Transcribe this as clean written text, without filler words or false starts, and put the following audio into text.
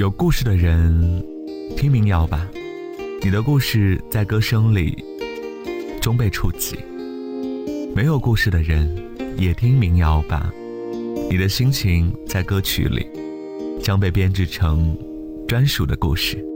有故事的人听民谣吧，你的故事在歌声里终被触及；没有故事的人也听民谣吧，你的心情在歌曲里将被编织成专属的故事。